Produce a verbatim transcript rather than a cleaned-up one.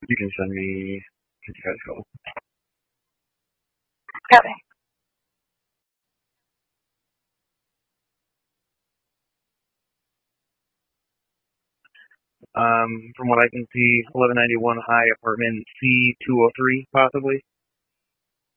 You can send me you guys go. Okay. Um, from what I can see, eleven ninety-one high apartment C two oh three, possibly.